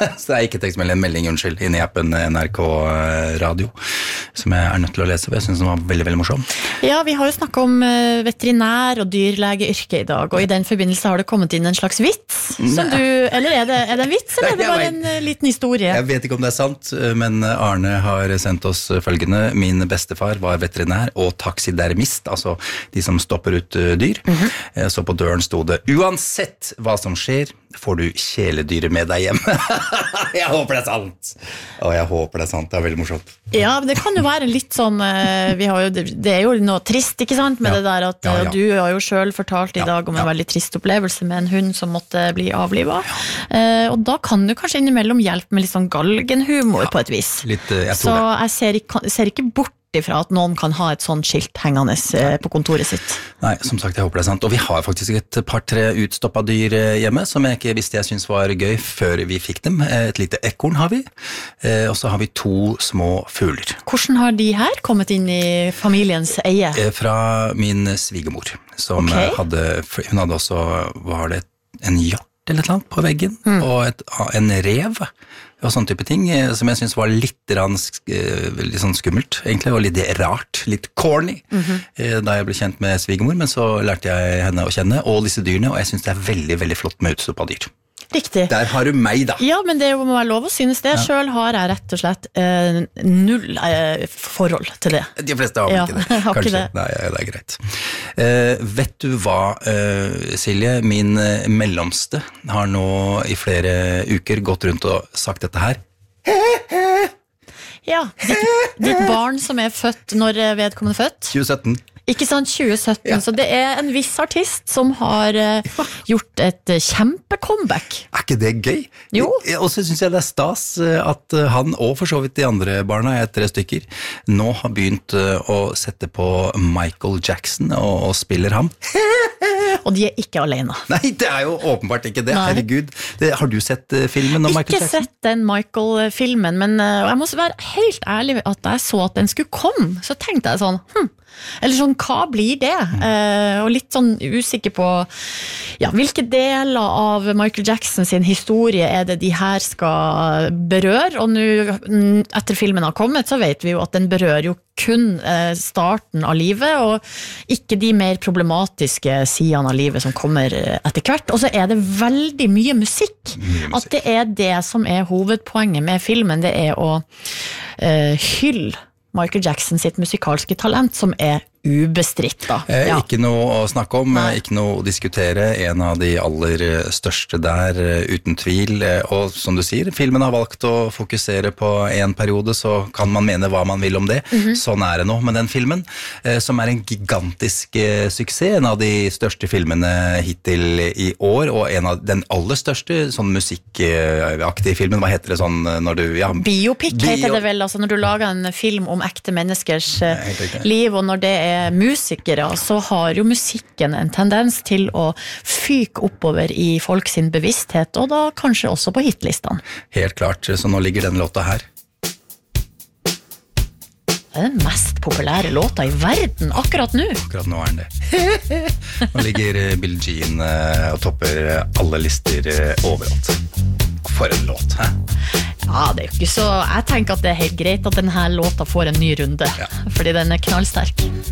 Så det ikke tekstmelding, en melding, unnskyld, inn I appen NRK Radio, som jeg nødt til å lese, for jeg synes den var veldig, veldig morsom. Ja, vi har jo snakket om veterinær- og dyrlegeyrke I dag, og I den forbindelse har det kommet inn en slags vits, som du, eller er det en vits, eller er det bare en liten historie? Jeg vet ikke om det sant, men Arne har sendt oss følgende. Min bestefar var veterinær og taxidermist, altså de som stopper ut dyr. Så på døren stod det, uansett hva som skjer, får du kjæledyret med deg hjem. Jeg håper det sant. Jeg håper det sant, det veldig morsomt. Ja, men det kan jo være litt sånn, det jo noe trist, ikke sant, med det der at du har jo selv fortalt I dag om en veldig trist opplevelse med en hund som måtte bli avlivet. Og da kan du kanskje innimellom hjelpe med litt sånn galgenhumor på et vis. Litt, jeg Så jeg ser ikke bort ifra at noen kan ha et sånt skilt hengende på kontoret sitt. Nei, som sagt, jeg håper det sant. Og vi har faktisk et par-tre utstoppet dyr hjemme, som jeg ikke visste jeg synes var gøy før vi fikk dem. Et lite ekorn har vi, og så har vi 2 små fugler. Hvordan har de her kommet inn I familiens eie? Fra min svigermor, som hun hadde også, var det en hjort eller et eller annet på veggen, og en rev, og sånne type ting, som jeg synes var litt sånn skummelt, egentlig, og litt rart, litt corny, da jeg ble kjent med svigermor, men så lærte jeg henne å kjenne, og disse dyrene, og jeg synes det veldig, veldig flott med utstoppet dyr. Riktig. Der har du meg da. Ja, men det må være lov å synes det. Selv har jeg rett og slett null forhold til det. De fleste har ikke det. Har Kanskje. ikke det. Nei, det greit. Vet du hva, Silje, min mellomste har nå I flere uker gått rundt og sagt dette her. Ja, ditt barn som født, når vedkommende født? 2017. Ikke sant, 2017, så det en viss artist som har gjort et kjempecomeback. Ikke det gøy? Jo. Og så synes jeg det stas at han, og for så vidt de andre barna, 3 stykker, nå har begynt å sette på Michael Jackson og spiller ham. Og de ikke alene. Nei, det jo åpenbart ikke det, herregud. Har du sett filmen om Michael Jackson? Ikke sett den Michael-filmen, men jeg må være helt ærlig at jeg så at den skulle komme, så tenkte jeg sånn, eller sånn, hva blir det? Og litt sånn usikker på hvilke deler av Michael Jackson sin historie det de her skal berøre, og nå, etter filmen har kommet, så vet vi jo at den berører jo kun starten av livet, og ikke de mer problematiske sidene av livet som kommer etter hvert, og så det veldig mye musikk. At det det som hovedpoenget med filmen, det å hylle Michael Jackson sitt musikalske talent, som ubestridt da. Ikke noe å snakke om, ikke noe å diskutere, en av de aller største der, uten tvil, og som du sier, filmen har valgt å fokusere på en periode, så kan man mene hva man vil om det, sånn det nå med den filmen, som en gigantisk suksess, en av de største filmene hittil I år, og en av den aller største sånn musikkaktige filmen, hva heter det sånn når du... Biopic heter det vel, altså når du lager en film om ekte menneskers liv, og når det musikere, så har jo musikken en tendens til å fyke oppover I folk sin bevissthet, og da kanskje også på hitlistene. Helt klart, så nå ligger den låta her. Det den mest populære låta I verden, akkurat nå. Akkurat nå den det. Nå ligger Billie Jean og topper alle lister overalt. For en låt, hæ? Ja, det jo ikke så... Jeg tenker at det helt greit at denne låta får en ny runde, fordi den knallsterk.